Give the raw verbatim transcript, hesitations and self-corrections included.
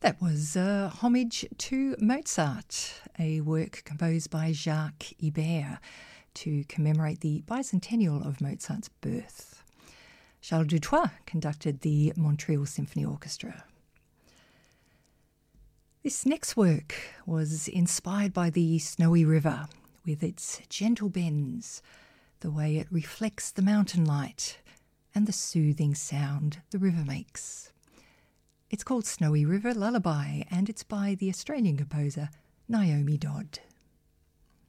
That was uh, Homage to Mozart, a work composed by Jacques Ibert to commemorate the bicentennial of Mozart's birth. Charles Dutoit conducted the Montreal Symphony Orchestra. This next work was inspired by the Snowy River, with its gentle bends, the way it reflects the mountain light, and the soothing sound the river makes. It's called Snowy River Lullaby, and it's by the Australian composer Naomi Dodd.